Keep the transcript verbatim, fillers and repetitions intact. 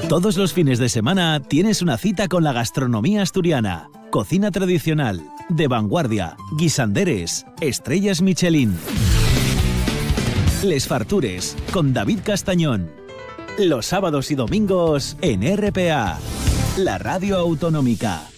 Todos los fines de semana tienes una cita con la gastronomía asturiana. Cocina tradicional, de vanguardia, guisanderes, estrellas Michelin. Les Fartures, con David Castañón. Los sábados y domingos en R P A, la radio autonómica.